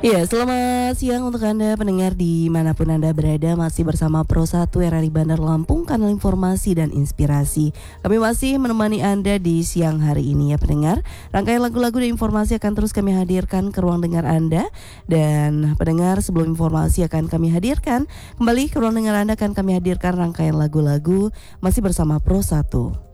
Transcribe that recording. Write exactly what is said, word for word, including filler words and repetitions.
Ya, selamat siang untuk Anda pendengar dimanapun Anda berada. Masih bersama Pro satu R R I Bandar Lampung, kanal informasi dan inspirasi. Kami masih menemani Anda di siang hari ini ya pendengar. Rangkaian lagu-lagu dan informasi akan terus kami hadirkan ke ruang dengar Anda. Dan pendengar, sebelum informasi akan kami hadirkan, kembali ke ruang dengar Anda akan kami hadirkan rangkaian lagu-lagu masih bersama Pro satu.